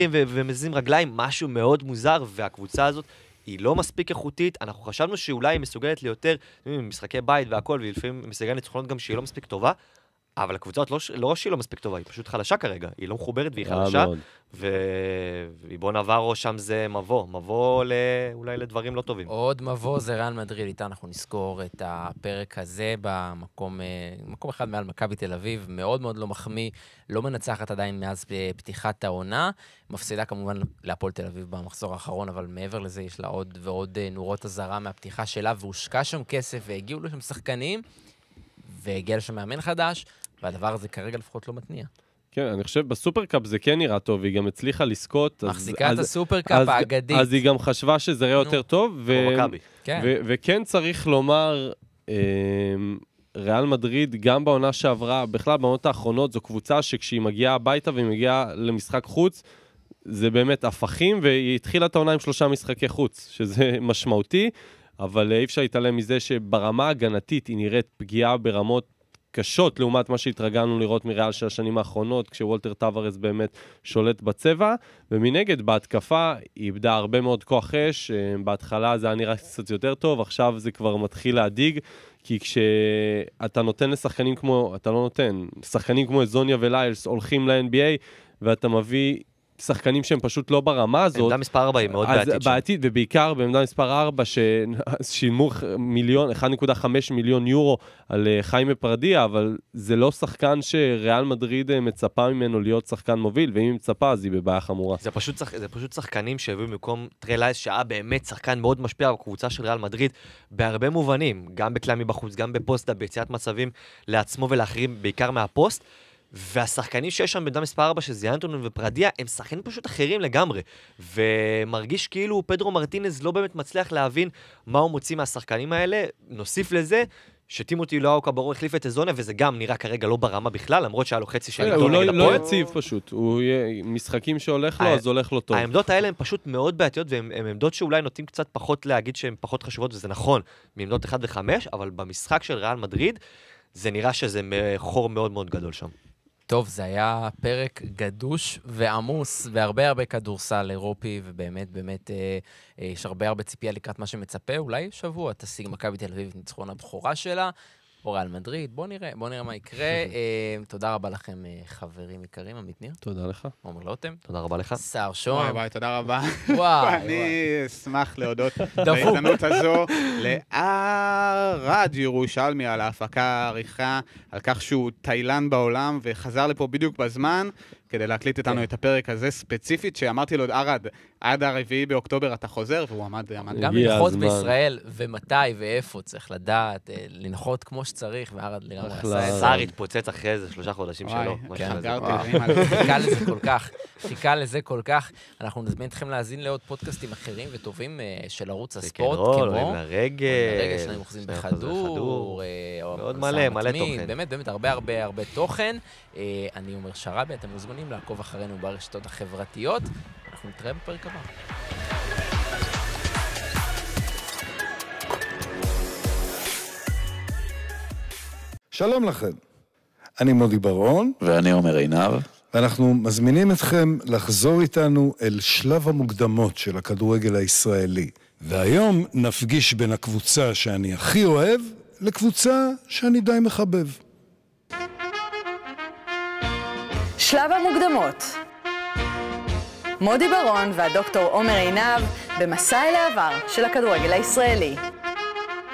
ומזיזים רגליים, משהו מאוד מוזר, והקבוצה הזאת היא לא מספיק איכותית. אנחנו חשבנו שאולי היא מסוגלת ליותר משחקי בית והכל, ולפעמים מסגל ניצחונות גם שהיא לא מספיק טובה, אבל הקבוצה לא שהיא לא מספיק טובה, היא פשוט חלשה כרגע, היא לא מחוברת והיא חלשה, ובוא נעברו שם זה מבוא אולי לדברים לא טובים. עוד מבוא זה ריאל מדריד, איתה אנחנו נזכור את הפרק הזה במקום אחד מעל מכבי תל אביב, מאוד מאוד לא מחמיא, לא מנצחת עדיין מאז פתיחת העונה, מפסידה כמובן להפועל תל אביב במחזור האחרון, אבל מעבר לזה יש לה עוד ועוד נורות הזרה מהפתיחה שלה, והושקע שם כסף והגיעו לשם שחקנים, והגיע לשם מאמן חדש, והדבר הזה כרגע לפחות לא מתניע. כן, אני חושב בסופרקאפ זה כן נראה טוב, היא גם הצליחה לזכות. מחזיקה את הסופרקאפ האגדית. אז היא גם חשבה שזה ראה יותר טוב, וכן צריך לומר, ריאל מדריד, גם בעונה שעברה, בכלל בעונות האחרונות, זו קבוצה שכשהיא מגיעה הביתה והיא מגיעה למשחק חוץ, זה באמת הפכים, והיא התחילה את העונה עם 3 משחקי חוץ, שזה משמעותי, אבל אי אפשר להתעלם מזה שברמה הגנתית היא נראית פגיעה ברמות קשות לעומת מה שהתרגלנו לראות מריאל של השנים האחרונות, כשוולטר טווארס באמת שולט בצבע, ומנגד בהתקפה היא איבדה הרבה מאוד כוח אש, בהתחלה זה היה נראה קצת יותר טוב, עכשיו זה כבר מתחיל להדיג, כי כשאתה נותן לשחקנים כמו, אתה לא נותן, שחקנים כמו זוניה וליילס הולכים ל-NBA, ואתה מביא שחקנים שהם פשוט לא ברמה הזאת. עמדה מספר 4 היא מאוד בעתיד, ובעיקר בעמדה מספר 4, ששילמו 1.5 מיליון יורו על חיימה פרדיה, אבל זה לא שחקן שריאל מדריד מצפה ממנו להיות שחקן מוביל, ואם היא מצפה, אז היא בבעיה חמורה. זה פשוט שחקנים שהביאו במקום טרלייס, שהיה באמת שחקן מאוד משפיע בקבוצה של ריאל מדריד, בהרבה מובנים, גם בכלל מבחוץ, גם בפוסט, ביציאת מצבים לעצמו ולאחרים, בעיקר מהפוסט, והשחקנים שיש שם בדם מספר 4, שזה אנטונין ופרדיה, הם שחקנים פשוט אחרים לגמרי. ומרגיש כאילו פדרו מרטינז לא באמת מצליח להבין מה הוא מוציא מהשחקנים האלה. נוסיף לזה שטימותי לאו קברו החליף את זונה, וזה גם נראה כרגע לא ברמה בכלל, למרות שהיה לו חצי של הוא לא יציב פשוט. הוא משחקים שהולך לו, אז הולך לו טוב. העמדות האלה הן פשוט מאוד בעייתיות, והן עמדות שאולי נוטים קצת פחות להגיד שהן פחות חשובות, וזה נכון, מעמדות 1 ו-5, אבל במשחק של ריאל מדריד, זה נראה שזה חור מאוד מאוד גדול שם. טוב, זה היה פרק גדוש ועמוס, והרבה הרבה כדורסל אירופי, ובאמת, באמת, יש הרבה ציפייה לקראת מה שמצפה. אולי שבוע תשיג מכבי תל אביב ניצחון הבכורה שלה, או ריאל מדריד, בוא נראה מה יקרה. תודה רבה לכם, חברים יקרים, עמית ניר. תודה לך. עומר לוטם. תודה רבה לך. סער שוהם. וואי, תודה רבה. אני אשמח להודות בהזדמנות הזו לערד ירושלמי על ההפקה העריכה, על כך שהוא תאילן בעולם וחזר לפה בדיוק בזמן, כדי להקליט איתנו את הפרק הזה ספציפית, שאמרתי לו, ארד, עד 4 באוקטובר אתה חוזר, והוא עמד. גם לנחות בישראל, ומתי ואיפה צריך לדעת, לנחות כמו שצריך, וארד לגמרי עשה את זה. סער התפוצץ אחרי איזה 3 חודשים שלו. חיכה לזה כל כך. אנחנו נזמין אתכם להאזין לעוד פודקאסטים אחרים וטובים של ערוץ הספורט, כמו הרגל, שניים אוחזים בכדור, מאוד מלא תוכן. באמת הרבה תוכן. אני אומר שרבי, אתם מוזמנים לעקוב אחרינו ברשתות החברתיות. אנחנו נתראה בפרק הבא. שלום לכם, אני מודי ברון. ואני עומר עינב. ואנחנו מזמינים אתכם לחזור איתנו אל שלב המוקדמות של הכדורגל הישראלי. והיום נפגיש בין הקבוצה שאני הכי אוהב לקבוצה שאני די מחבב. שלב המוקדמות. מודי ברון והדוקטור עומר עינב במסע אל העבר של הכדורגל הישראלי.